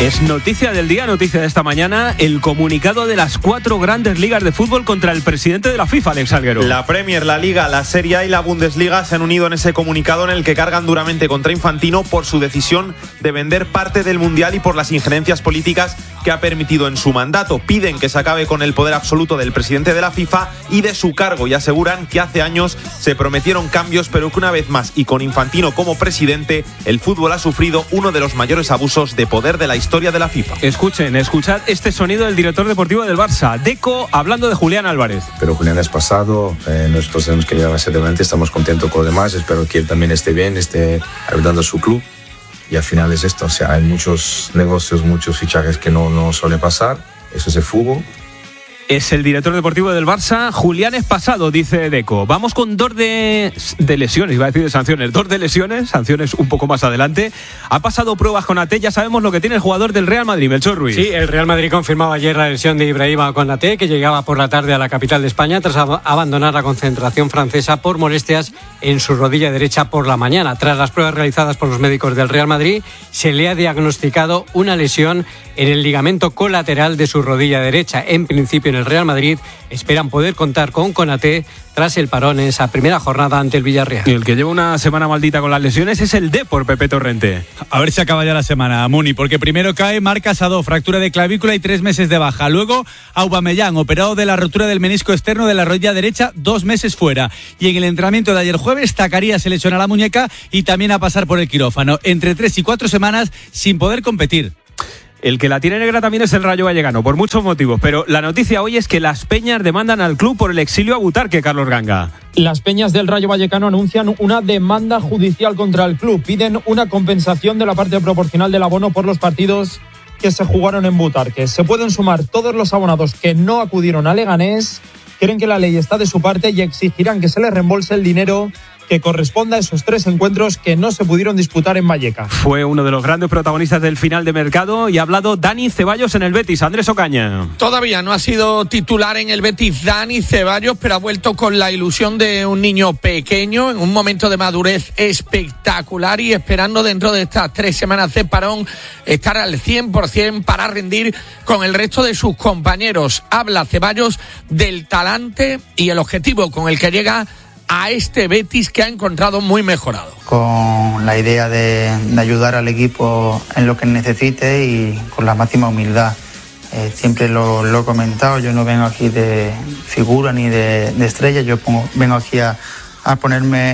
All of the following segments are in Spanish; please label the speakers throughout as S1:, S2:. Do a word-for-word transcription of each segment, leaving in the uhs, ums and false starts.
S1: Es noticia del día, noticia de esta mañana, el comunicado de las cuatro grandes ligas de fútbol contra el presidente de la FIFA, Alex Alguero.
S2: La Premier, la Liga, la Serie A y la Bundesliga se han unido en ese comunicado en el que cargan duramente contra Infantino por su decisión de vender parte del Mundial y por las injerencias políticas que ha permitido en su mandato. Piden que se acabe con el poder absoluto del presidente de la FIFA y de su cargo y aseguran que hace años se prometieron cambios, pero que una vez más y con Infantino como presidente, el fútbol ha sufrido uno de los mayores abusos de poder de la historia de la FIFA.
S1: Escuchen, escuchad este sonido del director deportivo del Barça, Deco, hablando de Julián Álvarez.
S3: Pero Julián es pasado, eh, nosotros tenemos que llevar hacia adelante, estamos contentos con los demás, espero que él también esté bien, esté ayudando a su club. Y al final es esto, o sea, hay muchos negocios, muchos fichajes que no, no suelen pasar, eso es el fútbol.
S1: Es el director deportivo del Barça, Julián es pasado, dice Deco. Vamos con dos de, de lesiones, iba a decir de sanciones, dos de lesiones, sanciones un poco más adelante. Ha pasado pruebas con Konaté, ya sabemos lo que tiene el jugador del Real Madrid, Melchor Ruiz.
S4: Sí, el Real Madrid confirmaba ayer la lesión de Ibrahima Konaté, que llegaba por la tarde a la capital de España tras ab- abandonar la concentración francesa por molestias en su rodilla derecha por la mañana. Tras las pruebas realizadas por los médicos del Real Madrid, se le ha diagnosticado una lesión en el ligamento colateral de su rodilla derecha. En principio, en el Real Madrid esperan poder contar con Konaté tras el parón en esa primera jornada ante el Villarreal.
S1: Y el que lleva una semana maldita con las lesiones es el Depor, Pepe Torrente.
S5: A ver si acaba ya la semana, Muni, porque primero cae Marc Casado, fractura de clavícula y tres meses de baja. Luego Aubameyang, operado de la rotura del menisco externo de la rodilla derecha, dos meses fuera. Y en el entrenamiento de ayer jueves, Zakaria se lesiona la muñeca y también a pasar por el quirófano. Entre tres y cuatro semanas sin poder competir.
S1: El que la tiene negra también es el Rayo Vallecano, por muchos motivos, pero la noticia hoy es que las Peñas demandan al club por el exilio a Butarque, Carlos Ganga.
S6: Las Peñas del Rayo Vallecano anuncian una demanda judicial contra el club. Piden una compensación de la parte proporcional del abono por los partidos que se jugaron en Butarque. Se pueden sumar todos los abonados que no acudieron a Leganés, creen que la ley está de su parte y exigirán que se les reembolse el dinero que corresponda a esos tres encuentros que no se pudieron disputar en Vallecas.
S1: Fue uno de los grandes protagonistas del final de mercado y ha hablado Dani Ceballos en el Betis. Andrés Ocaña.
S7: Todavía no ha sido titular en el Betis Dani Ceballos, pero ha vuelto con la ilusión de un niño pequeño en un momento de madurez espectacular y esperando dentro de estas tres semanas de parón estar al cien por ciento para rendir con el resto de sus compañeros. Habla Ceballos del talante y el objetivo con el que llega a este Betis que ha encontrado muy mejorado.
S8: Con la idea de, de ayudar al equipo en lo que necesite y con la máxima humildad. Eh, siempre lo, lo he comentado, yo no vengo aquí de figura ni de, de estrella, yo pongo, vengo aquí a, a ponerme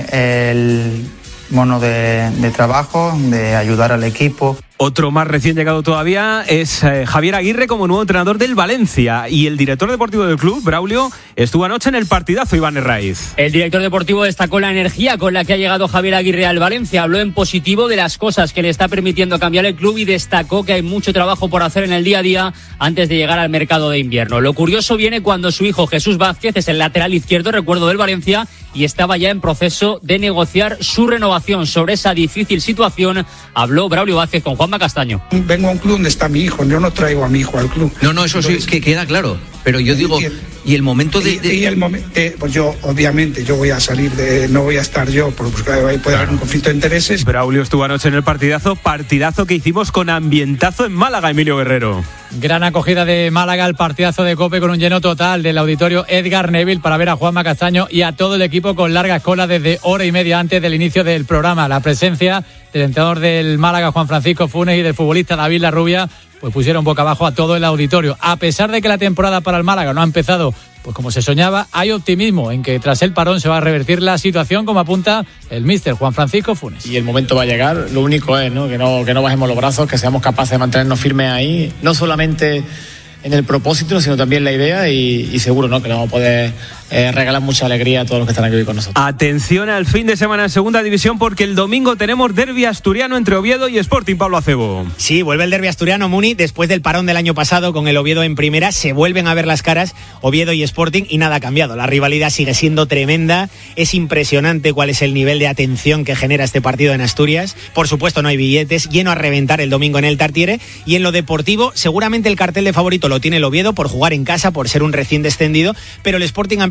S8: el mono de, de trabajo, de ayudar al equipo.
S1: Otro más recién llegado todavía es eh, Javier Aguirre como nuevo entrenador del Valencia y el director deportivo del club, Braulio, estuvo anoche en el partidazo, Iván Herraiz.
S9: El director deportivo destacó la energía con la que ha llegado Javier Aguirre al Valencia, habló en positivo de las cosas que le está permitiendo cambiar el club y destacó que hay mucho trabajo por hacer en el día a día antes de llegar al mercado de invierno. Lo curioso viene cuando su hijo Jesús Vázquez es el lateral izquierdo, recuerdo, del Valencia, y estaba ya en proceso de negociar su renovación. Sobre esa difícil situación habló Braulio Vázquez con Juanma Castaño.
S10: Vengo a un club donde está mi hijo, yo no traigo a mi hijo al club.
S11: No, no, eso sí, que queda claro, pero yo digo, y el momento de... de...
S10: Y, y el momento, eh, pues yo, obviamente, yo voy a salir de, no voy a estar yo, porque ahí puede haber un conflicto de intereses.
S1: Braulio estuvo anoche en el partidazo, partidazo que hicimos con ambientazo en Málaga, Emilio Guerrero.
S12: Gran acogida de Málaga, el partidazo de COPE con un lleno total del auditorio Edgar Neville para ver a Juanma Castaño y a todo el equipo con largas colas desde hora y media antes del inicio del programa. La presencia del entrenador del Málaga, Juan Francisco Funes, y del futbolista David Larrubia, pues pusieron boca abajo a todo el auditorio. A pesar de que la temporada para el Málaga no ha empezado pues como se soñaba, hay optimismo en que tras el parón se va a revertir la situación, como apunta el míster Juan Francisco Funes.
S13: Y el momento va a llegar, lo único es, ¿no?, que no, que no bajemos los brazos, que seamos capaces de mantenernos firmes ahí, no solamente en el propósito, sino también la idea, y, y seguro, ¿no?, que vamos a poder eh, regalar mucha alegría a todos los que están aquí hoy con nosotros.
S1: Atención al fin de semana en Segunda División, porque el domingo tenemos derbi asturiano entre Oviedo y Sporting. Pablo Acebo.
S14: Sí, vuelve el derbi asturiano, Muni, después del parón del año pasado con el Oviedo en primera. Se vuelven a ver las caras Oviedo y Sporting y nada ha cambiado. La rivalidad sigue siendo tremenda. Es impresionante cuál es el nivel de atención que genera este partido en Asturias. Por supuesto no hay billetes, lleno a reventar el domingo en el Tartiere. Y en lo deportivo, seguramente el cartel de favorito lo tiene el Oviedo por jugar en casa, por ser un recién descendido, pero el Sporting ha empezado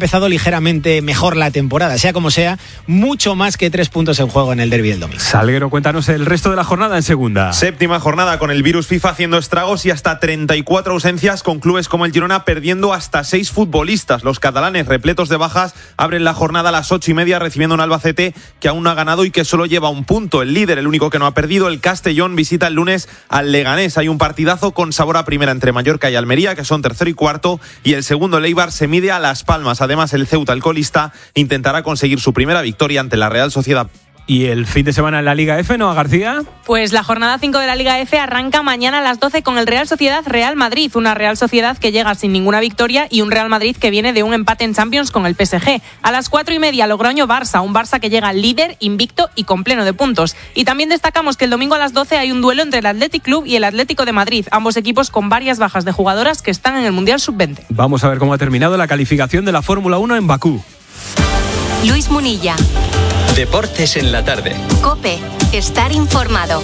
S14: empezado ligeramente mejor la temporada. Sea como sea, mucho más que tres puntos en juego en el derbi del domingo.
S1: Salguero, cuéntanos el resto de la jornada en segunda.
S2: Séptima jornada con el virus FIFA haciendo estragos y hasta treinta y cuatro ausencias, con clubes como el Girona perdiendo hasta seis futbolistas. Los catalanes, repletos de bajas, abren la jornada a las ocho y media recibiendo un Albacete que aún no ha ganado y que solo lleva un punto. El líder, el único que no ha perdido, el Castellón, visita el lunes al Leganés. Hay un partidazo con sabor a primera entre Mallorca y Almería, que son tercero y cuarto, y el segundo, el Eibar, se mide a Las Palmas. Además, el Ceuta, el colista, intentará conseguir su primera victoria ante la Real Sociedad.
S1: ¿Y el fin de semana en la Liga F, no, García?
S15: Pues la jornada cinco de la Liga F arranca mañana a las doce con el Real Sociedad-Real Madrid. Una Real Sociedad que llega sin ninguna victoria y un Real Madrid que viene de un empate en Champions con el P S G. A las cuatro y media, Logroño-Barça. Un Barça que llega líder, invicto y con pleno de puntos. Y también destacamos que el domingo a las doce hay un duelo entre el Athletic Club y el Atlético de Madrid. Ambos equipos con varias bajas de jugadoras que están en el Mundial sub veinte.
S1: Vamos a ver cómo ha terminado la calificación de la Fórmula uno en Bakú.
S16: Luis Munilla.
S17: Deportes en la tarde.
S16: COPE. Estar informado.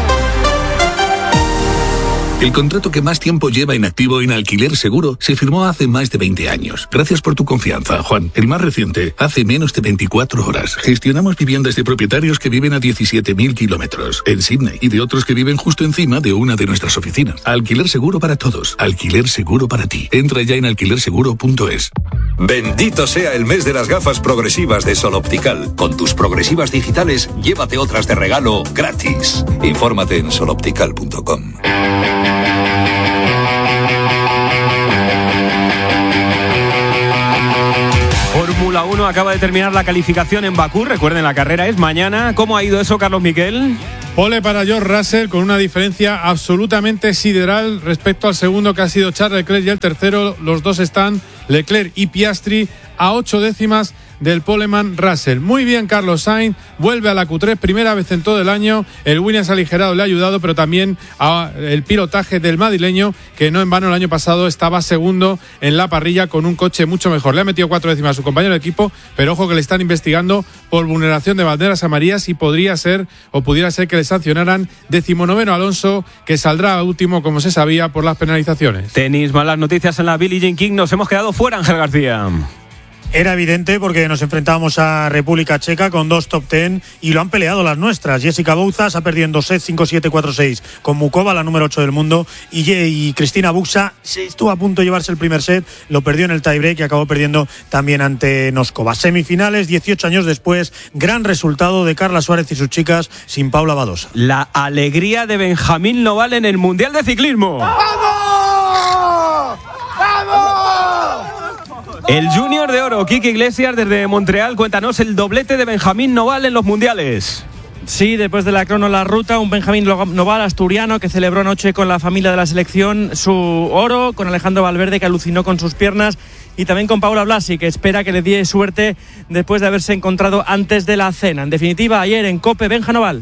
S18: El contrato que más tiempo lleva inactivo en Alquiler Seguro se firmó hace más de veinte años. Gracias por tu confianza, Juan. El más reciente, hace menos de veinticuatro horas. Gestionamos viviendas de propietarios que viven a diecisiete mil kilómetros en Sydney y de otros que viven justo encima de una de nuestras oficinas. Alquiler Seguro para todos. Alquiler Seguro para ti. Entra ya en alquiler seguro punto es.
S19: Bendito sea el mes de las gafas progresivas de Sol Optical. Con tus progresivas digitales, llévate otras de regalo gratis. Infórmate en sol optical punto com.
S1: Fórmula uno acaba de terminar la calificación en Bakú. Recuerden, la carrera es mañana. ¿Cómo ha ido eso, Carlos Miquel?
S20: Pole para George Russell con una diferencia absolutamente sideral respecto al segundo, que ha sido Charles Leclerc, y el tercero, los dos están, Leclerc y Piastri, a ocho décimas del poleman Russell. Muy bien Carlos Sainz, vuelve a la Q tres, primera vez en todo el año. El Williams aligerado le ha ayudado, pero también a el pilotaje del madrileño, que no en vano el año pasado estaba segundo en la parrilla con un coche mucho mejor. Le ha metido cuatro décimas a su compañero de equipo, pero ojo que le están investigando por vulneración de banderas amarillas y podría ser, o pudiera ser que le sancionaran. Decimonoveno Alonso, que saldrá último, como se sabía, por las penalizaciones.
S1: Tenis, malas noticias en la Billie Jean King. Nos hemos quedado fuera, Ángel García.
S21: Era evidente porque nos enfrentábamos a República Checa con dos top ten y lo han peleado las nuestras. Jessica Bouzas ha perdido en dos sets, cinco siete, cuatro seis con Mukova, la número ocho del mundo, y, y Cristina Buxa estuvo a punto de llevarse el primer set, lo perdió en el tiebreak y acabó perdiendo también ante Noskova. Semifinales, dieciocho años después, gran resultado de Carla Suárez y sus chicas sin Paula Badosa.
S1: La alegría de Benjamín Noval en el Mundial de Ciclismo.
S22: ¡Vamos! ¡Vamos!
S1: El Junior de Oro, Quique Iglesias desde Montreal, cuéntanos el doblete de Benjamín Noval en los mundiales.
S23: Sí, después de la crono la ruta, un Benjamín Noval asturiano que celebró anoche con la familia de la selección su oro, con Alejandro Valverde que alucinó con sus piernas y también con Paula Blasi, que espera que le dé suerte después de haberse encontrado antes de la cena. En definitiva, ayer en COPE, Benja Noval.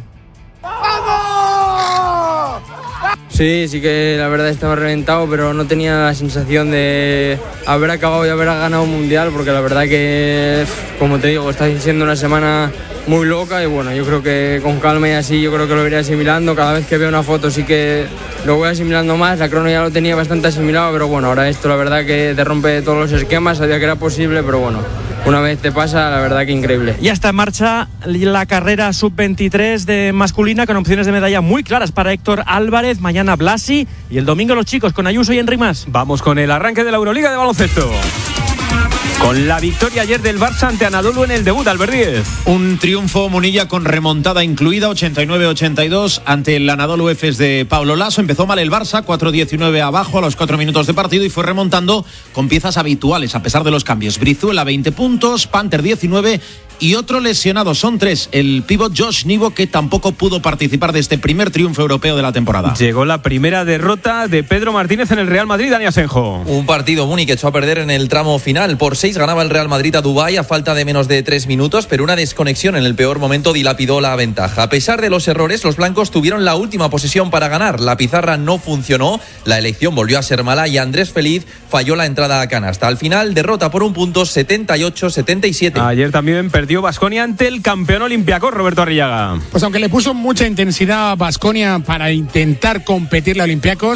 S24: Sí, sí que la verdad estaba reventado, pero no tenía la sensación de haber acabado y haber ganado un mundial, porque la verdad que, como te digo, está siendo una semana muy loca y bueno, yo creo que con calma y así yo creo que lo iré asimilando. Cada vez que veo una foto sí que lo voy asimilando más. La crono ya lo tenía bastante asimilado, pero bueno, ahora esto la verdad que te rompe todos los esquemas, sabía que era posible, pero bueno, una vez te pasa, la verdad que increíble.
S23: Ya está en marcha la carrera sub veintitrés de masculina con opciones de medalla muy claras para Héctor Álvarez, mañana Blasi y el domingo los chicos con Ayuso y Enric Mas.
S1: Vamos con el arranque de la Euroliga de baloncesto. Con la victoria ayer del Barça ante Anadolu en el debut, Albert Díez.
S25: Un triunfo, Munilla, con remontada incluida, ochenta y nueve ochenta y dos ante el Anadolu Efes de Pablo Laso. Empezó mal el Barça, cuatro diecinueve abajo a los cuatro minutos de partido y fue remontando con piezas habituales a pesar de los cambios. Brizuela veinte puntos, Panther diecinueve y otro lesionado, son tres. El pívot Josh Nivo, que tampoco pudo participar de este primer triunfo europeo de la temporada.
S1: Llegó la primera derrota de Pedro Martínez en el Real Madrid, Dani Asenjo.
S26: Un partido Muni que echó a perder en el tramo final. Por seis ganaba el Real Madrid a Dubái a falta de menos de tres minutos, pero una desconexión en el peor momento dilapidó la ventaja. A pesar de los errores, los blancos tuvieron la última posesión para ganar. La pizarra no funcionó, la elección volvió a ser mala y Andrés Feliz falló la entrada a canasta. Al final, derrota por un punto, setenta y ocho setenta y siete.
S1: Ayer también perdió Baskonia ante el campeón olímpico, Roberto Arrillaga.
S27: Pues aunque le puso mucha intensidad a Baskonia para intentar competirle a Olympiacos,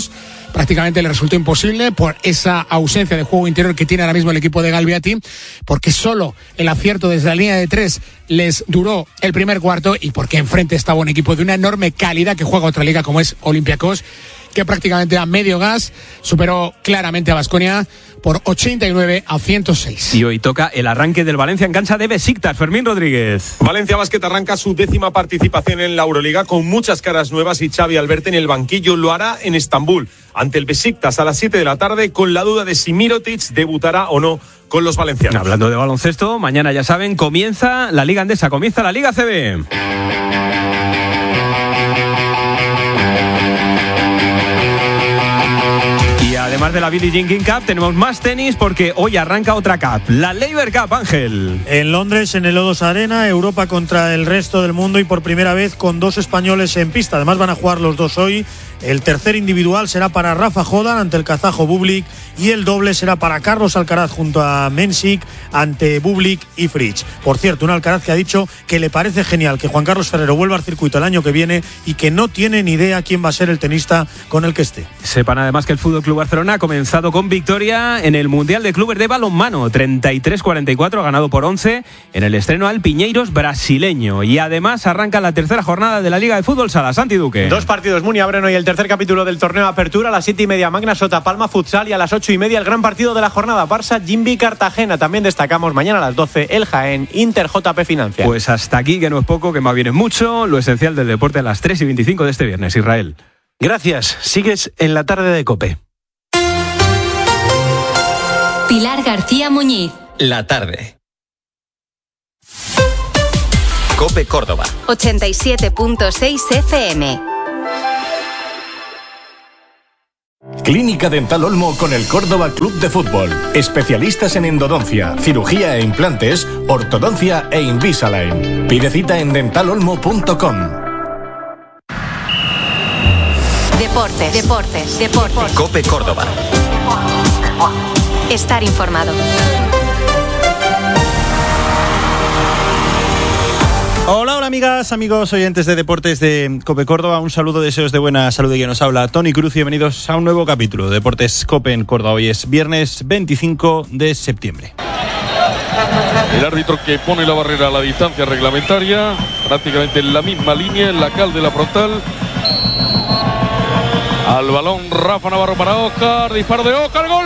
S3: prácticamente le resultó imposible por esa ausencia de juego interior que tiene ahora mismo el equipo de Galbiati, porque solo el acierto desde la línea de tres les duró el primer cuarto y porque enfrente estaba un equipo de una enorme calidad que juega otra liga como es Olympiacos, que prácticamente a medio gas superó claramente a Baskonia por ochenta y nueve a ciento seis.
S1: Y hoy toca el arranque del Valencia en cancha de Besiktas. Fermín Rodríguez.
S4: Valencia Basket arranca su décima participación en la Euroliga con muchas caras nuevas y Xavi Alberti en el banquillo lo hará en Estambul ante el Besiktas a las siete de la tarde con la duda de si Mirotic debutará o no con los valencianos.
S1: Hablando de baloncesto, mañana ya saben, comienza la Liga Endesa, comienza la Liga C B. Además de la Billie Jean King Cup, tenemos más tenis porque hoy arranca otra Cup, la Laver Cup, Ángel.
S21: En Londres, en el O dos Arena, Europa contra el resto del mundo y por primera vez con dos españoles en pista. Además van a jugar los dos hoy. El tercer individual será para Rafa Jodan ante el kazajo Bublik y el doble será para Carlos Alcaraz junto a Mensik ante Bublik y Fritz. Por cierto, un Alcaraz que ha dicho que le parece genial que Juan Carlos Ferrero vuelva al circuito el año que viene y que no tiene ni idea quién va a ser el tenista con el que esté.
S1: Sepan además que el Fútbol Club Barcelona ha comenzado con victoria en el Mundial de Clubes de Balonmano, treinta y tres cuarenta y cuatro, ganado por once en el estreno al Piñeiros brasileño. Y además arranca la tercera jornada de la Liga de Fútbol Sala. Santi Duque.
S14: Dos partidos, Muni abren hoy el tercer capítulo del torneo Apertura, a las siete y media Magna Sota Palma Futsal y a las ocho y media el gran partido de la jornada, Barça Jimbi Cartagena. También destacamos mañana a las doce el Jaén Inter J P Financial.
S1: Pues hasta aquí, que no es poco, que más bien es mucho, lo esencial del deporte a las tres y veinticinco de este viernes. Israel.
S5: Gracias, sigues en la tarde de COPE.
S16: Pilar García Muñiz.
S17: La tarde. COPE Córdoba.
S16: ochenta y siete punto seis F M.
S6: Clínica Dental Olmo con el Córdoba Club de Fútbol. Especialistas en endodoncia, cirugía e implantes, ortodoncia e Invisalign. Pide cita en dental olmo punto com.
S16: Deportes, deportes, deportes.
S17: COPE Córdoba.
S16: Estar informado.
S21: Hola, hola amigas, amigos, oyentes de Deportes de COPE Córdoba. Un saludo, deseos de buena salud, y que nos habla Tony Cruz y bienvenidos a un nuevo capítulo de Deportes COPE en Córdoba. Hoy es viernes veinticinco de septiembre.
S7: El árbitro que pone la barrera a la distancia reglamentaria, prácticamente en la misma línea, en la cal de la frontal. Al balón Rafa Navarro para Óscar, disparo de Óscar, gol.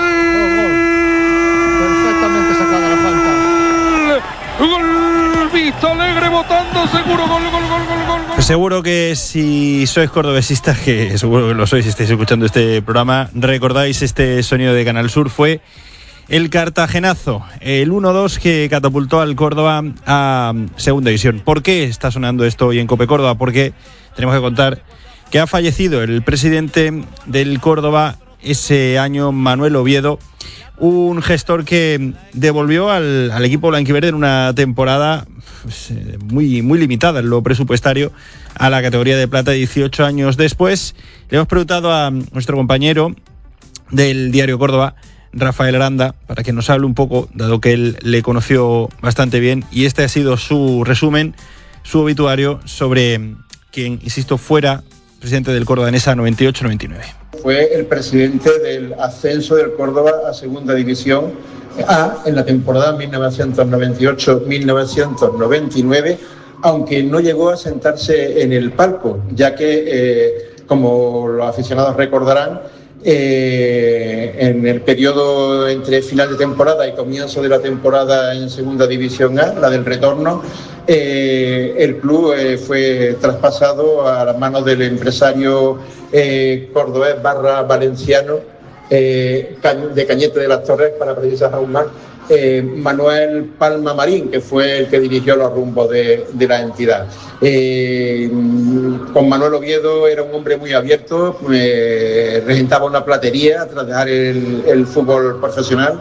S22: Perfectamente sacada la falta.
S7: Gol, Vista Alegre votando, seguro, gol, gol, gol, gol, gol.
S21: Pues seguro que si sois cordobesistas, que seguro que lo sois si estáis escuchando este programa, recordáis este sonido de Canal Sur. Fue el cartagenazo, el uno dos que catapultó al Córdoba a Segunda División. ¿Por qué está sonando esto hoy en COPE Córdoba? Porque tenemos que contar que ha fallecido el presidente del Córdoba ese año, Manuel Oviedo, un gestor que devolvió al, al equipo blanquiverde en una temporada pues, muy, muy limitada en lo presupuestario a la categoría de plata. Dieciocho años después le hemos preguntado a nuestro compañero del diario Córdoba, Rafael Aranda, para que nos hable un poco, dado que él le conoció bastante bien, y este ha sido su resumen, su obituario sobre quien, insisto, fuera presidente del Córdoba en esa noventa y ocho noventa y nueve.
S8: Fue el presidente del ascenso del Córdoba a Segunda División A en la temporada mil novecientos noventa y ocho mil novecientos noventa y nueve, aunque no llegó a sentarse en el palco, ya que, eh, como los aficionados recordarán, eh, en el periodo entre final de temporada y comienzo de la temporada en Segunda División A, la del retorno, eh, el club eh, fue traspasado a las manos del empresario eh, cordobés barra valenciano eh, de Cañete de las Torres, para precisar aún más, eh, Manuel Palma Marín, que fue el que dirigió los rumbos de, de la entidad. Eh, con Manuel Oviedo era un hombre muy abierto, eh, regentaba una platería tras dejar el, el fútbol profesional,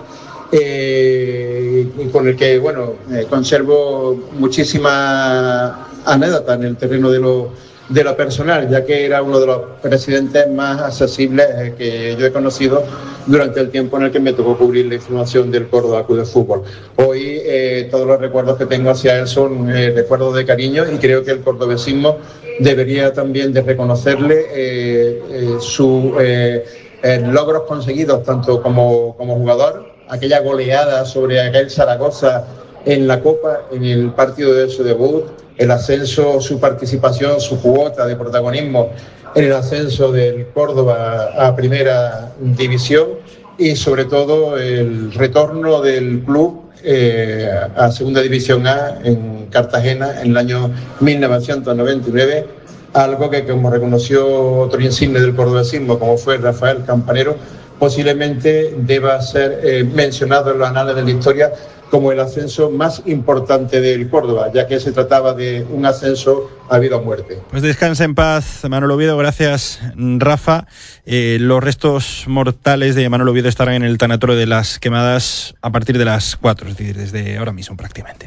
S8: eh, y con el que, bueno, eh, conservo muchísimas anécdotas en el terreno de lo, de lo personal, ya que era uno de los presidentes más accesibles eh, que yo he conocido durante el tiempo en el que me tocó cubrir la información del Córdoba Club de Fútbol. Hoy eh, todos los recuerdos que tengo hacia él son eh, recuerdos de cariño, y creo que el cordobesismo debería también de reconocerle eh, eh, su eh, eh, logros conseguidos tanto como, como jugador, aquella goleada sobre aquel Zaragoza en la Copa, en el partido de su debut, el ascenso, su participación, su cuota de protagonismo en el ascenso del Córdoba a Primera División y sobre todo el retorno del club eh, a Segunda División A en Cartagena en el año mil novecientos noventa y nueve, algo que, como reconoció otro insigne del cordobesismo como fue Rafael Campanero, posiblemente deba ser eh, mencionado en los anales de la historia como el ascenso más importante del Córdoba, ya que se trataba de un ascenso a vida o muerte.
S2: Pues descansa en paz, Manolo Oviedo. Gracias, Rafa. Eh, los restos mortales de Manolo Oviedo estarán en el tanatorio de Las Quemadas a partir de las cuatro, es decir, desde ahora mismo prácticamente.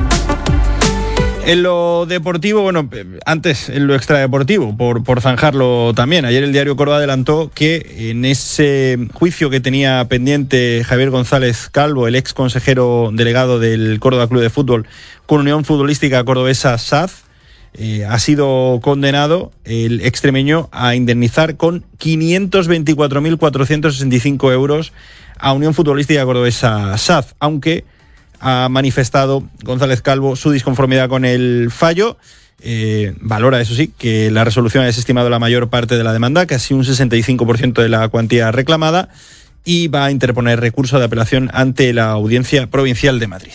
S2: En lo deportivo, bueno, antes en lo extradeportivo, por, por zanjarlo también. Ayer el diario Córdoba adelantó que en ese juicio que tenía pendiente Javier González Calvo, el ex consejero delegado del Córdoba Club de Fútbol, con Unión Futbolística Cordobesa S A Z, eh, ha sido condenado el extremeño a indemnizar con quinientos veinticuatro mil cuatrocientos sesenta y cinco euros a Unión Futbolística Cordobesa S A Z, aunque ha manifestado González Calvo su disconformidad con el fallo. Eh, valora, eso sí, que la resolución ha desestimado la mayor parte de la demanda, casi un sesenta y cinco por ciento de la cuantía reclamada, y va a interponer recurso de apelación ante la Audiencia Provincial de Madrid.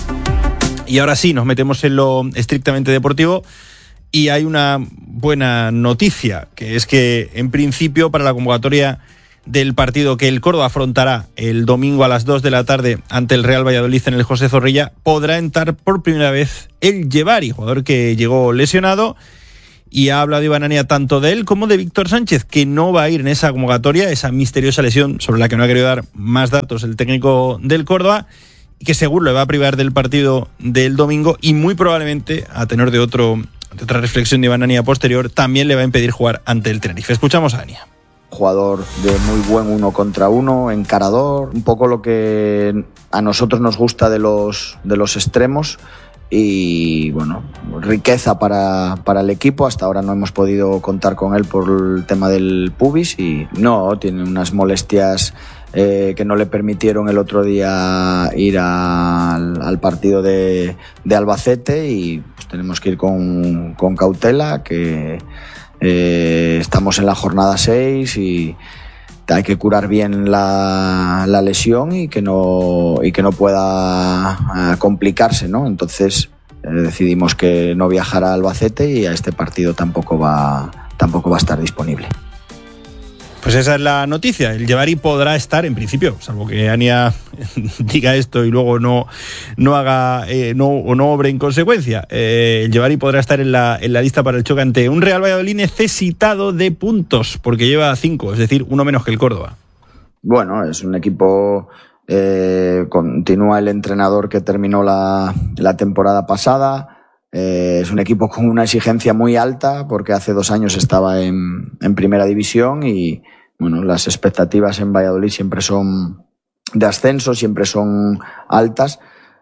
S2: Y ahora sí, nos metemos en lo estrictamente deportivo y hay una buena noticia, que es que en principio para la convocatoria del partido que el Córdoba afrontará el domingo a las dos de la tarde ante el Real Valladolid en el José Zorrilla, podrá entrar por primera vez el Yevari, jugador que llegó lesionado, y ha hablado Iván Ania tanto de él como de Víctor Sánchez, que no va a ir en esa convocatoria, esa misteriosa lesión sobre la que no ha querido dar más datos el técnico del Córdoba, y que seguro le va a privar del partido del domingo, y muy probablemente, a tenor de, otro, de otra reflexión de Iván Ania posterior, también le va a impedir jugar ante el Tenerife. Escuchamos a Ania.
S9: Jugador de muy buen uno contra uno, encarador, un poco lo que a nosotros nos gusta de los, de los extremos, y bueno, riqueza para, para el equipo. Hasta ahora no hemos podido contar con él por el tema del pubis y no, tiene unas molestias eh, que no le permitieron el otro día ir a, al, al partido de, de Albacete, y pues tenemos que ir con, con cautela, que Eh, estamos en la jornada seis y hay que curar bien la, la lesión y que no, y que no pueda uh, complicarse, ¿no? Entonces eh, decidimos que no viajará a Albacete y a este partido tampoco va, tampoco va a estar disponible.
S2: Pues esa es la noticia. El Yevari podrá estar, en principio, salvo que Ania diga esto y luego no, no haga eh, no, o no obre en consecuencia. Eh, el Yevari podrá estar en la, en la lista para el choque ante un Real Valladolid necesitado de puntos, porque lleva cinco, es decir, uno menos que el Córdoba.
S9: Bueno, es un equipo... Eh, continúa el entrenador que terminó la, la temporada pasada. Eh, es un equipo con una exigencia muy alta, porque hace dos años estaba en, en Primera División, y bueno, las expectativas en Valladolid siempre son de ascenso, siempre son altas,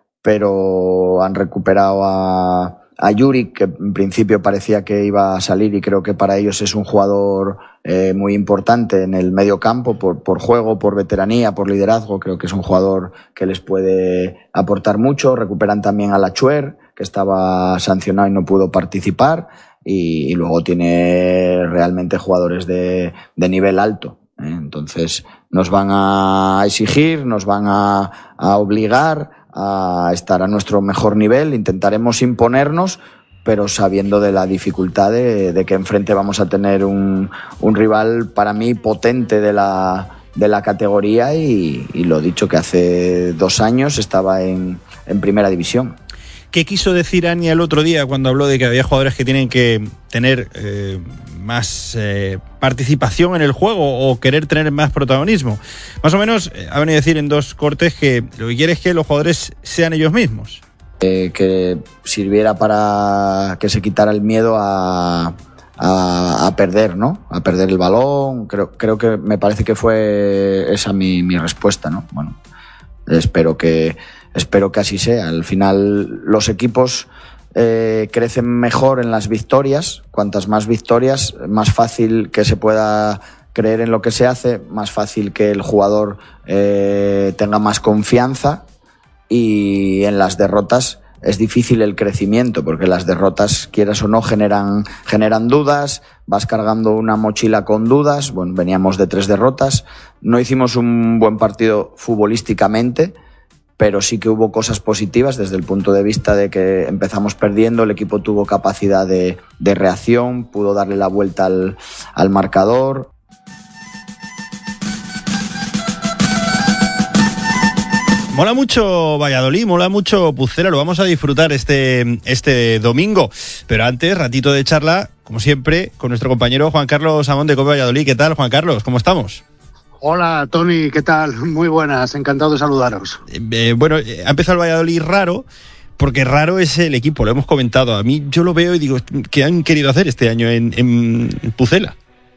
S9: pero han recuperado a, a Yuri, que en principio parecía que iba a salir, y creo que para ellos es un jugador eh, muy importante en el medio campo, por, por juego, por veteranía, por liderazgo. Creo que es un jugador que les puede aportar mucho. Recuperan también a Lachuer, que estaba sancionado y no pudo participar, y, y luego tiene realmente jugadores de, de nivel alto, ¿eh? Entonces nos van a exigir, nos van a, a obligar a estar a nuestro mejor nivel. Intentaremos imponernos, pero sabiendo de la dificultad de, de que enfrente vamos a tener un, un rival, para mí, potente de la, de la categoría, y, y lo dicho, que hace dos años estaba en, en Primera División.
S2: ¿Qué quiso decir Ania el otro día cuando habló de que había jugadores que tienen que tener eh, más eh, participación en el juego o querer tener más protagonismo? Más o menos eh, ha venido a decir en dos cortes que lo que quiere es que los jugadores sean ellos mismos.
S9: Eh, que sirviera para que se quitara el miedo a, a, a perder, ¿no? A perder el balón. Creo, creo que me parece que fue esa mi, mi respuesta, ¿no? Bueno, espero que Espero que así sea. Al final los equipos eh, crecen mejor en las victorias. Cuantas más victorias, más fácil que se pueda creer en lo que se hace, más fácil que el jugador eh, tenga más confianza, y en las derrotas es difícil el crecimiento, porque las derrotas, quieras o no, generan, generan dudas, vas cargando una mochila con dudas. Bueno, veníamos de tres derrotas, no hicimos un buen partido futbolísticamente, pero sí que hubo cosas positivas desde el punto de vista de que empezamos perdiendo, el equipo tuvo capacidad de, de reacción, pudo darle la vuelta al, al marcador.
S2: Mola mucho Valladolid, mola mucho Pucela, lo vamos a disfrutar este, este domingo. Pero antes, ratito de charla, como siempre, con nuestro compañero Juan Carlos Amón de Cope Valladolid. ¿Qué tal, Juan Carlos? ¿Cómo estamos?
S10: Hola, Tony, ¿qué tal? Muy buenas, encantado de saludaros.
S2: Eh, bueno, ha empezado el Valladolid raro, porque raro es el equipo, lo hemos comentado. A mí yo lo veo y digo, ¿qué han querido hacer este año en, en Pucela?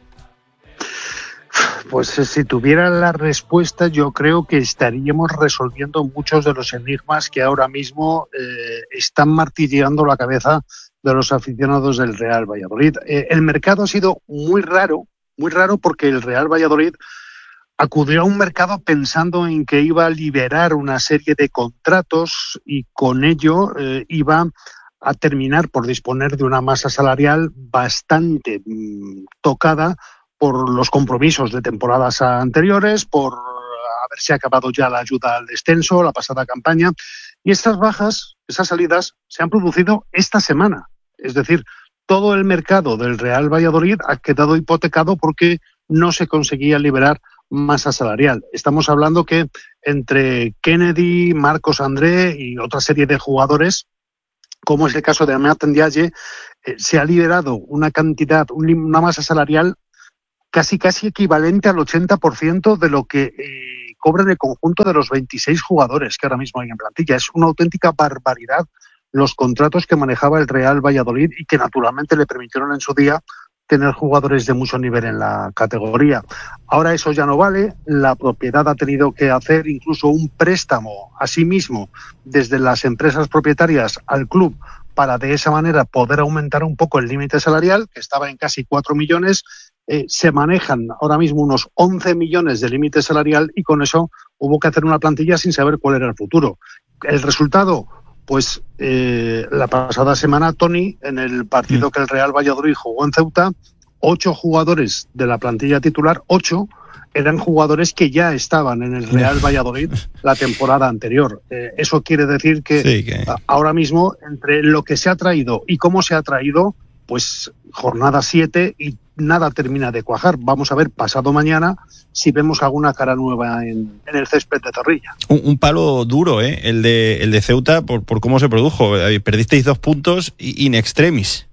S10: Pues si tuviera la respuesta, yo creo que estaríamos resolviendo muchos de los enigmas que ahora mismo eh, están martilleando la cabeza de los aficionados del Real Valladolid. Eh, el mercado ha sido muy raro, muy raro porque el Real Valladolid acudió a un mercado pensando en que iba a liberar una serie de contratos y con ello eh, iba a terminar por disponer de una masa salarial bastante mmm, tocada por los compromisos de temporadas anteriores, por haberse acabado ya la ayuda al descenso, la pasada campaña. Y estas bajas, esas salidas, se han producido esta semana. Es decir, todo el mercado del Real Valladolid ha quedado hipotecado porque no se conseguía liberar masa salarial. Estamos hablando que entre Kennedy, Marcos André y otra serie de jugadores, como es el caso de Amat Ndiaye, eh, se ha liberado una cantidad, una masa salarial casi casi equivalente al ochenta por ciento de lo que eh, cobran el conjunto de los veintiséis jugadores que ahora mismo hay en plantilla. Es una auténtica barbaridad los contratos que manejaba el Real Valladolid y que naturalmente le permitieron en su día tener jugadores de mucho nivel en la categoría. Ahora eso ya no vale, la propiedad ha tenido que hacer incluso un préstamo a sí mismo desde las empresas propietarias al club para de esa manera poder aumentar un poco el límite salarial, que estaba en casi cuatro millones. Eh, se manejan ahora mismo unos once millones de límite salarial y con eso hubo que hacer una plantilla sin saber cuál era el futuro. El resultado, pues eh, la pasada semana, Tony, en el partido que el Real Valladolid jugó en Ceuta, ocho jugadores de la plantilla titular, ocho, eran jugadores que ya estaban en el Real Valladolid la temporada anterior. Eh, eso quiere decir que, sí, que ahora mismo, entre lo que se ha traído y cómo se ha traído, pues jornada siete y nada termina de cuajar. Vamos a ver pasado mañana si vemos alguna cara nueva en, en el césped de Zorrilla.
S2: Un, un palo duro, ¿eh? El de, el de Ceuta por, por cómo se produjo. Perdisteis dos puntos in extremis.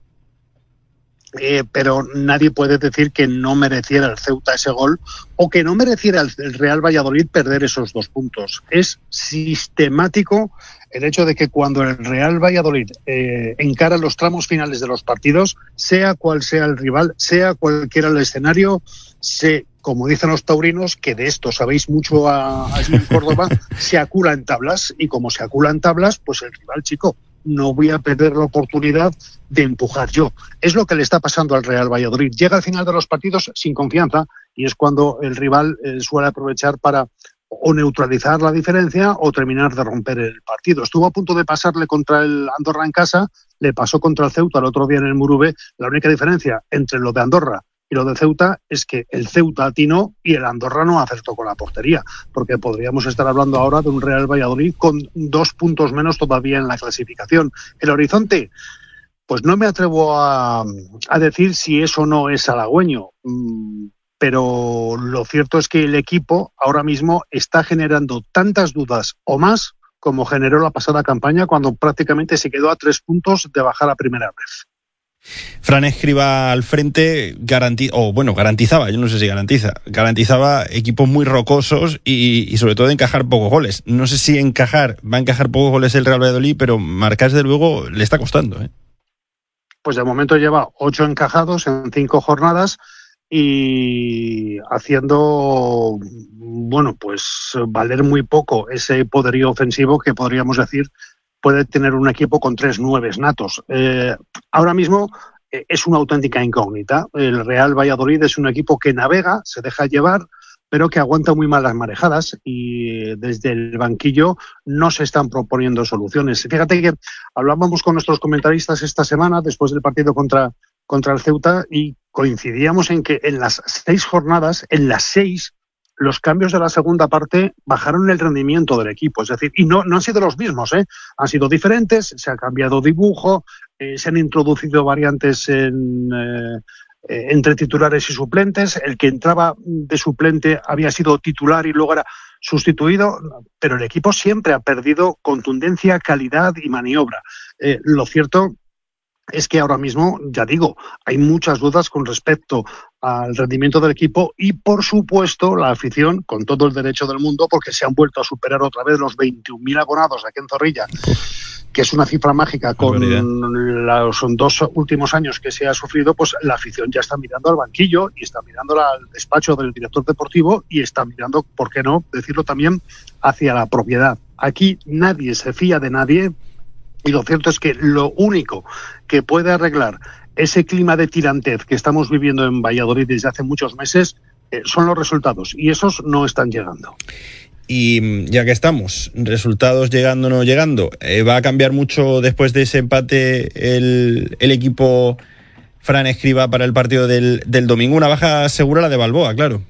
S10: Eh, pero nadie puede decir que no mereciera el Ceuta ese gol o que no mereciera el, el Real Valladolid perder esos dos puntos. Es sistemático el hecho de que cuando el Real Valladolid eh, encara los tramos finales de los partidos, sea cual sea el rival, sea cualquiera el escenario, se, como dicen los taurinos, que de esto sabéis mucho a, allí en Córdoba, se acula en tablas, y como se acula en tablas, pues el rival, chico, no voy a perder la oportunidad de empujar yo. Es lo que le está pasando al Real Valladolid. Llega al final de los partidos sin confianza y es cuando el rival eh, suele aprovechar para o neutralizar la diferencia o terminar de romper el partido. Estuvo a punto de pasarle contra el Andorra en casa, le pasó contra el Ceuta el otro día en el Murube. La única diferencia entre lo de Andorra y lo de Ceuta es que el Ceuta atinó y el Andorra no acertó con la portería, porque podríamos estar hablando ahora de un Real Valladolid con dos puntos menos todavía en la clasificación. El horizonte, pues no me atrevo a, a decir si eso no es halagüeño, pero lo cierto es que el equipo ahora mismo está generando tantas dudas o más como generó la pasada campaña, cuando prácticamente se quedó a tres puntos de bajar a primera vez.
S2: Fran Escribá al frente garantiza, o bueno, garantizaba, yo no sé si garantiza, garantizaba equipos muy rocosos y, y sobre todo encajar pocos goles. No sé si encajar, va a encajar pocos goles el Real Valladolid, pero marcar desde luego le está costando, ¿eh?
S10: Pues de momento lleva ocho encajados en cinco jornadas y haciendo, bueno, pues valer muy poco ese poderío ofensivo que podríamos decir puede tener un equipo con tres nueves natos. Eh, ahora mismo eh, es una auténtica incógnita. El Real Valladolid es un equipo que navega, se deja llevar, pero que aguanta muy mal las marejadas y desde el banquillo no se están proponiendo soluciones. Fíjate que hablábamos con nuestros comentaristas esta semana después del partido contra, contra el Ceuta y coincidíamos en que en las seis jornadas, en las seis, los cambios de la segunda parte bajaron el rendimiento del equipo. Es decir, y no, no han sido los mismos, ¿eh? Han sido diferentes, se ha cambiado dibujo, eh, se han introducido variantes en... Eh, Eh, entre titulares y suplentes. El que entraba de suplente había sido titular y luego era sustituido, pero el equipo siempre ha perdido contundencia, calidad y maniobra. Eh, lo cierto es que ahora mismo, ya digo, hay muchas dudas con respecto al rendimiento del equipo y, por supuesto, la afición, con todo el derecho del mundo, porque se han vuelto a superar otra vez los veintiún mil abonados aquí en Zorrilla, que es una cifra mágica con los dos últimos años que se ha sufrido, pues la afición ya está mirando al banquillo y está mirando al despacho del director deportivo y está mirando, ¿por qué no decirlo también?, hacia la propiedad. Aquí nadie se fía de nadie y lo cierto es que lo único que puede arreglar ese clima de tirantez que estamos viviendo en Valladolid desde hace muchos meses eh, son los resultados y esos no están llegando.
S2: Y ya que estamos, resultados llegando o no llegando, eh, ¿va a cambiar mucho después de ese empate el, el equipo Fran Escribá para el partido del, del domingo? Una baja segura la de Balboa, claro.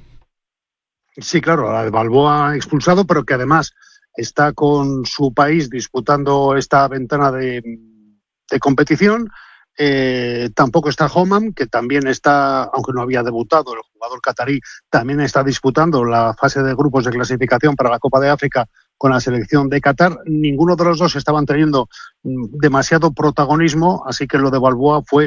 S10: Sí, claro, la de Balboa expulsado, pero que además está con su país disputando esta ventana de, de competición. Eh, tampoco está Homan, que también está, aunque no había debutado, el jugador catarí también está disputando la fase de grupos de clasificación para la Copa de África con la selección de Qatar. Ninguno de los dos estaban teniendo demasiado protagonismo, así que lo de Balboa fue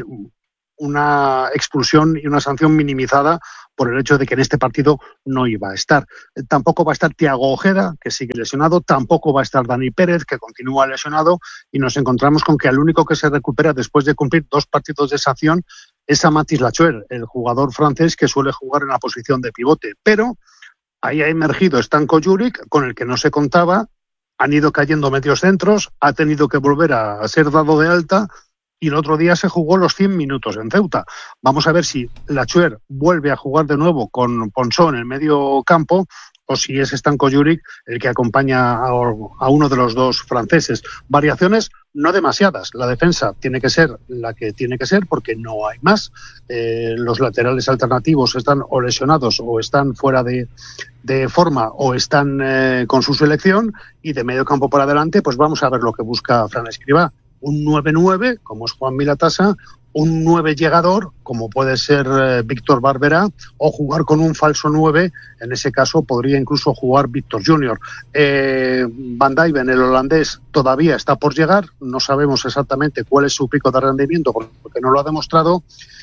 S10: una expulsión y una sanción minimizada por el hecho de que en este partido no iba a estar. Tampoco va a estar Thiago Ojeda, que sigue lesionado, tampoco va a estar Dani Pérez, que continúa lesionado, y nos encontramos con que el único que se recupera después de cumplir dos partidos de sanción es a Mathis Lachuer, el jugador francés que suele jugar en la posición de pivote. Pero ahí ha emergido Stanko Juric, con el que no se contaba, han ido cayendo medios centros, ha tenido que volver a ser dado de alta, y el otro día se jugó los cien minutos en Ceuta. Vamos a ver si Lachuer vuelve a jugar de nuevo con Ponsó en el medio campo o si es Stanko Juric el que acompaña a, a uno de los dos franceses. Variaciones no demasiadas. La defensa tiene que ser la que tiene que ser porque no hay más. Eh, los laterales alternativos están o lesionados o están fuera de, de forma o están eh, con su selección, y de medio campo por adelante pues vamos a ver lo que busca Fran Escribá. Un nueve nueve, como es Juan Milatasa, un nueve llegador, como puede ser eh, Víctor Barberá, o jugar con un falso nueve, en ese caso podría incluso jugar Víctor Junior. Eh, Van Dijven, el holandés, todavía está por llegar, no sabemos exactamente cuál es su pico de rendimiento porque no lo ha demostrado,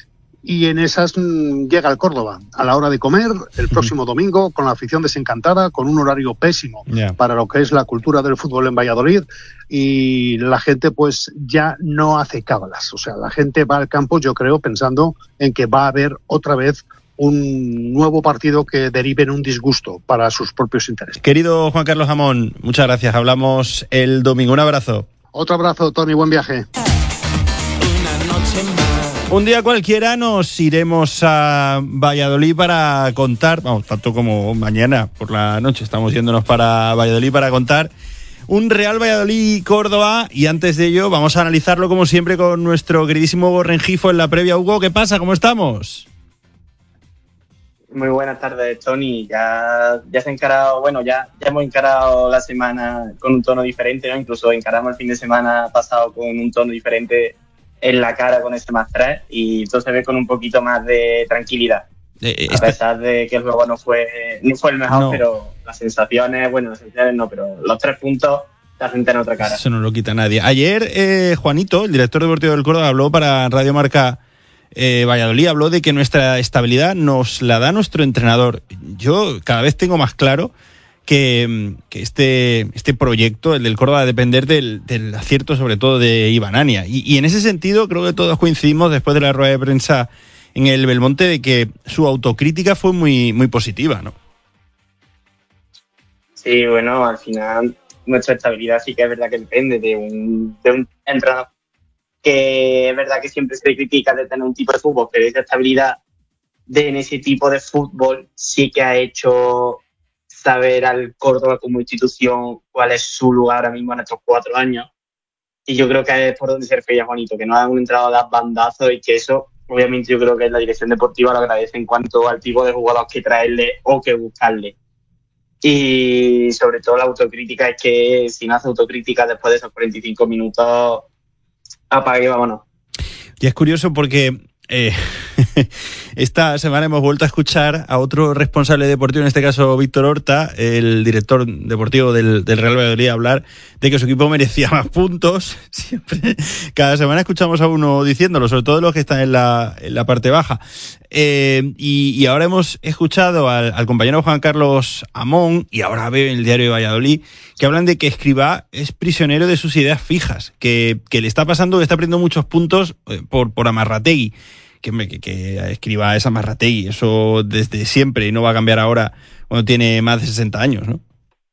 S10: y en esas mmm, llega el Córdoba a la hora de comer el próximo domingo con la afición desencantada, con un horario pésimo yeah. para lo que es la cultura del fútbol en Valladolid, y la gente pues ya no hace cábalas, o sea, la gente va al campo yo creo pensando en que va a haber otra vez un nuevo partido que derive en un disgusto para sus propios intereses.
S2: Querido Juan Carlos Jamón, muchas gracias, hablamos el domingo, un abrazo.
S10: Otro abrazo, Tony, buen viaje.
S2: Un día cualquiera nos iremos a Valladolid para contar, vamos, tanto como mañana por la noche estamos yéndonos para Valladolid para contar un Real Valladolid-Córdoba, y antes de ello vamos a analizarlo como siempre con nuestro queridísimo Rengifo en la previa. Hugo, ¿qué pasa? ¿Cómo estamos?
S11: Muy buenas tardes, Tony. Ya, ya se ha encarado, bueno, ya, ya hemos encarado la semana con un tono diferente, ¿no? Incluso encaramos el fin de semana pasado con un tono diferente en la cara con ese más tres, y todo se ve con un poquito más de tranquilidad. Eh, a pesar de que el juego no fue no fue el mejor, no. Pero las sensaciones, bueno, las sensaciones no, pero los tres puntos te hacen tener otra cara.
S2: Eso no lo quita nadie. Ayer eh, Juanito, el director deportivo del Córdoba, habló para Radio Marca eh, Valladolid, habló de que nuestra estabilidad nos la da nuestro entrenador. Yo cada vez tengo más claro que, que este, este proyecto, el del Córdoba, va a depender del, del acierto sobre todo de Iván Ania. Y, y en ese sentido creo que todos coincidimos después de la rueda de prensa en el Belmonte de que su autocrítica fue muy, muy positiva, ¿no?
S11: Sí, bueno, al final nuestra estabilidad sí que es verdad que depende de un, de un entrenador que es verdad que siempre se le critica de tener un tipo de fútbol, pero esa estabilidad de en ese tipo de fútbol sí que ha hecho saber al Córdoba como institución cuál es su lugar ahora mismo en estos cuatro años. Y yo creo que es por donde se refería Juanito, que no han entrado a dar bandazos y que eso, obviamente, yo creo que la dirección deportiva lo agradece en cuanto al tipo de jugadores que traerle o que buscarle. Y sobre todo la autocrítica es que si no hace autocrítica después de esos cuarenta y cinco minutos, apague y vámonos.
S2: Y es curioso porque eh, esta semana hemos vuelto a escuchar a otro responsable deportivo, en este caso Víctor Horta, el director deportivo del, del Real Valladolid, hablar de que su equipo merecía más puntos. Siempre, cada semana escuchamos a uno diciéndolo, sobre todo los que están en la, en la parte baja. Eh, y, y ahora hemos escuchado al, al compañero Juan Carlos Amón, y ahora veo en el diario de Valladolid, que hablan de que Escribá es prisionero de sus ideas fijas, que, que le está pasando, que está perdiendo muchos puntos por, por Amarrategui. Que, que, que Escribá es Amarrategui, eso desde siempre, y no va a cambiar ahora cuando tiene más de sesenta años, ¿no?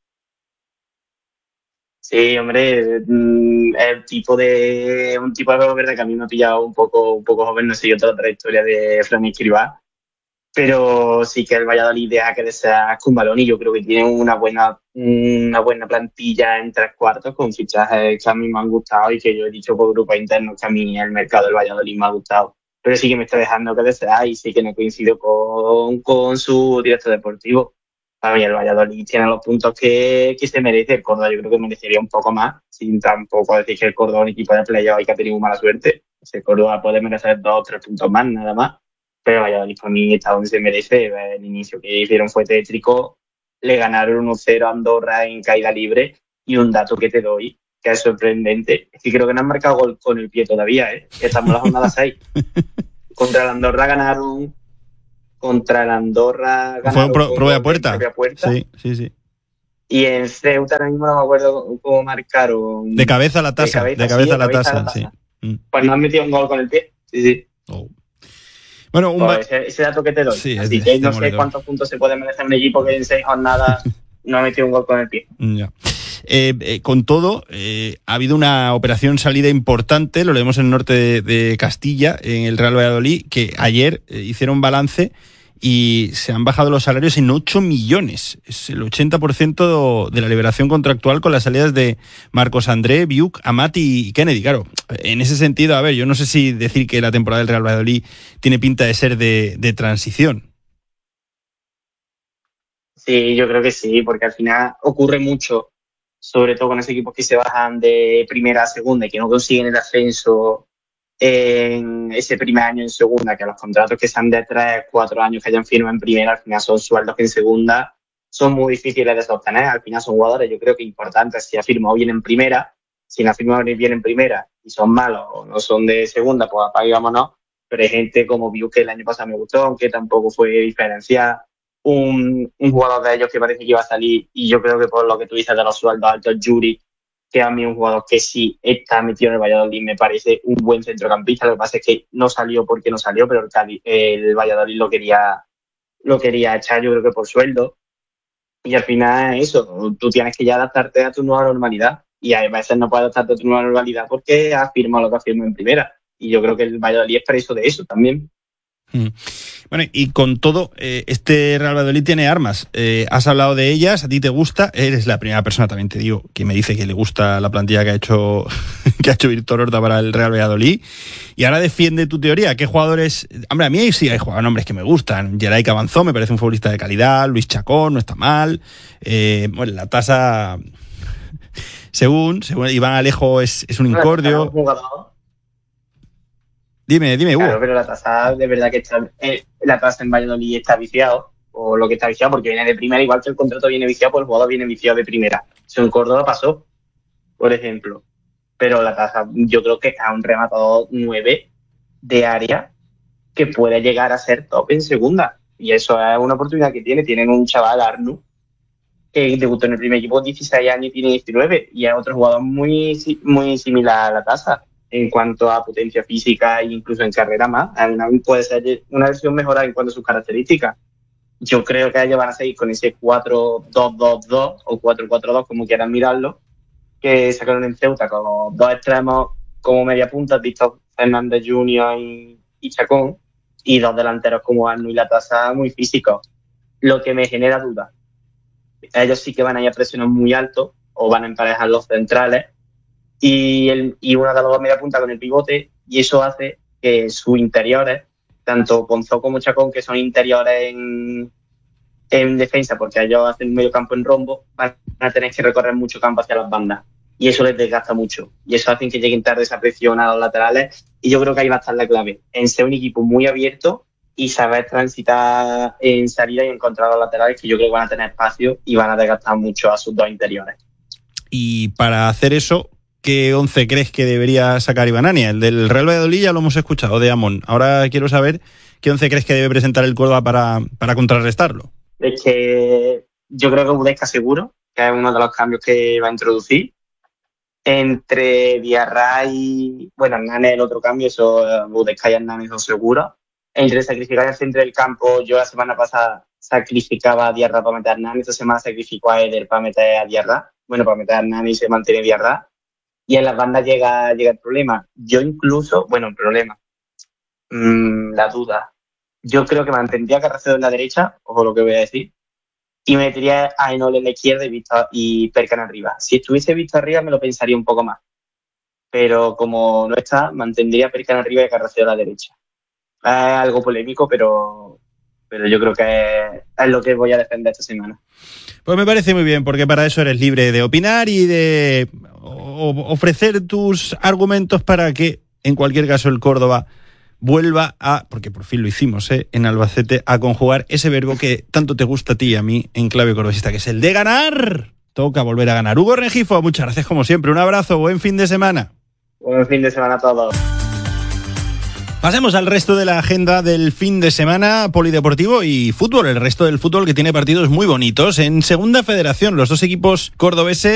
S11: Sí, hombre, el tipo de un tipo de juego verde que a mí me ha pillado un poco un poco joven, no sé yo toda la trayectoria de Fran Escribá, pero sí que el Valladolid deja que desea con balón, y yo creo que tiene una buena una buena plantilla en tres cuartos con fichajes que a mí me han gustado y que yo he dicho por grupos internos que a mí el mercado del Valladolid me ha gustado, pero sí que me está dejando que desear y sí que no coincido con, con su director deportivo. Para mí el Valladolid tiene los puntos que, que se merece. El Córdoba yo creo que merecería un poco más, sin tampoco decir que el Córdoba es un equipo de playoff y que ha tenido mala suerte. El Córdoba puede merecer dos o tres puntos más, nada más. Pero el Valladolid para mí está donde se merece. El inicio que hicieron fue tétrico. Le ganaron uno cero a Andorra en caída libre. Y un dato que te doy, que es sorprendente, es que creo que no han marcado gol con el pie todavía, ¿eh? Estamos en la jornada seis. Contra el Andorra ganaron... Contra el Andorra
S2: fue un pro, prueba de puerta.
S11: puerta.
S2: Sí, sí, sí.
S11: Y en Ceuta ahora mismo no me acuerdo cómo marcaron.
S2: De cabeza a la taza. De cabeza, de cabeza sí, a la de cabeza taza, la taza. Sí.
S11: Pues no han metido un gol con el pie. Sí, sí.
S2: Oh. Bueno, un
S11: pues ese, ese dato que te doy. Sí, Así es, que es no sé cuántos puntos se puede merecer un equipo que en seis jornadas no ha metido un gol con el pie.
S2: Ya. Eh, eh, con todo, eh, ha habido una operación salida importante, lo leemos en el norte de, de Castilla, en el Real Valladolid, que ayer eh, hicieron balance y se han bajado los salarios en ocho millones. Es el ochenta por ciento de la liberación contractual con las salidas de Marcos André, Biuk, Amati y Kennedy. Claro, en ese sentido, a ver, yo no sé si decir que la temporada del Real Valladolid tiene pinta de ser de, de transición.
S11: Sí, yo creo que sí, porque al final ocurre mucho, sobre todo con esos equipos que se bajan de primera a segunda y que no consiguen el ascenso en ese primer año en segunda, que los contratos que sean de tres, cuatro años que hayan firmado en primera, al final son sueldos que en segunda son muy difíciles de sostener. Al final son jugadores, yo creo que importantes, si ha firmado bien en primera, si no ha firmado bien en primera y son malos o no son de segunda, pues apague y vámonos. Pero hay gente como Biu, que el año pasado me gustó, aunque tampoco fue diferencial. Un, un jugador de ellos que parece que iba a salir, y yo creo que por lo que tú dices de los sueldos altos, Yuri, que a mí un jugador que sí está metido en el Valladolid, me parece un buen centrocampista. Lo que pasa es que no salió porque no salió, pero el, Cali, el Valladolid lo quería lo quería echar, yo creo que por sueldo. Y al final eso, tú tienes que ya adaptarte a tu nueva normalidad, y a veces no puedes adaptarte a tu nueva normalidad porque has firmado lo que has firmado en primera, y yo creo que el Valladolid es preso de eso también.
S2: Mm. Bueno, y con todo, eh, este Real Valladolid tiene armas. Eh, has hablado de ellas, a ti te gusta, eres la primera persona, también te digo, que me dice que le gusta la plantilla que ha hecho que ha hecho Víctor Horta para el Real Valladolid. Y ahora defiende tu teoría. ¿Qué jugadores? Hombre, a mí sí hay jugadores, nombres que me gustan. Geray Cabanzó me parece un futbolista de calidad. Luis Chacón no está mal. Eh, bueno, la tasa, según, según Iván Alejo, es, es un incordio. Dime, dime, Hugo.
S11: Claro, pero la tasa, de verdad que está, eh, la tasa en Valladolid está viciado, o lo que está viciado, porque viene de primera, igual que el contrato viene viciado, pues el jugador viene viciado de primera. Eso en Córdoba pasó, por ejemplo. Pero la tasa, yo creo que a un rematador nueve de área que puede llegar a ser top en segunda. Y eso es una oportunidad que tiene. Tienen un chaval, Arnu, que debutó en el primer equipo dieciséis años y tiene diecinueve, y es otro jugador muy, muy similar a la tasa en cuanto a potencia física e incluso en carrera más. Puede ser una versión mejorada en cuanto a sus características. Yo creo que ellos van a seguir con ese cuatro dos dos dos o cuatro cuatro dos, como quieran mirarlo, que sacaron en Ceuta con los dos extremos como media punta, has visto Fernández junior y, y Chacón, y dos delanteros como Arnu y Latasa muy físicos, lo que me genera dudas. Ellos sí que van a ir a presionar muy alto o van a emparejar los centrales y, el, y una de las dos media punta con el pivote, y eso hace que sus interiores, tanto Ponzó como Chacón, que son interiores en, en defensa, porque ellos hacen medio campo en rombo, van a tener que recorrer mucho campo hacia las bandas. Y eso les desgasta mucho. Y eso hace que lleguen tarde esa presión a los laterales. Y yo creo que ahí va a estar la clave, en ser un equipo muy abierto y saber transitar en salida y encontrar los laterales, que yo creo que van a tener espacio y van a desgastar mucho a sus dos interiores.
S2: Y para hacer eso, ¿qué once crees que debería sacar Iván Ania? El del Real Valladolid ya lo hemos escuchado, de Amón. Ahora quiero saber qué once crees que debe presentar el Córdoba para, para contrarrestarlo.
S11: Es que yo creo que Budesca seguro, que es uno de los cambios que va a introducir. Entre Diarra y... Bueno, Hernández el otro cambio, eso Budesca y Hernández son seguros. Entre sacrificar el centro del campo, yo la semana pasada sacrificaba a Diarra para meter a Hernández, esta semana sacrificó a Eder para meter a Diarra. Bueno, para meter a Hernández y se mantiene Diarra. Y en las bandas llega, llega el problema. Yo incluso, bueno, el problema, mmm, la duda. Yo creo que mantendría a Carracedo en la derecha, ojo lo que voy a decir, y metería a Enol en la izquierda y, Vista, y Perkan arriba. Si estuviese Vista arriba me lo pensaría un poco más. Pero como no está, mantendría a Perkan arriba y a Carracedo a la derecha. Es algo polémico, pero, pero yo creo que es lo que voy a defender esta semana.
S2: Pues me parece muy bien, porque para eso eres libre de opinar y de ofrecer tus argumentos para que, en cualquier caso, el Córdoba vuelva a, porque por fin lo hicimos, ¿eh? en Albacete, a conjugar ese verbo que tanto te gusta a ti y a mí en clave cordobesista, que es el de ganar. Toca volver a ganar. Hugo Rengifo, muchas gracias como siempre. Un abrazo, buen fin de semana.
S11: Buen fin de semana a todos.
S2: Pasemos al resto de la agenda del fin de semana, polideportivo y fútbol. El resto del fútbol que tiene partidos muy bonitos. En Segunda Federación, los dos equipos cordobeses